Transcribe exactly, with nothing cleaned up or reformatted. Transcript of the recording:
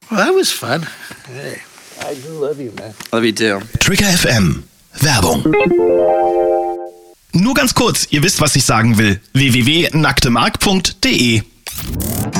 Well, that was fun. Hey, I do love you, man. Love you too. Trigger F M. Werbung. Nur ganz kurz, ihr wisst, was ich sagen will. w w w punkt nacktemark punkt de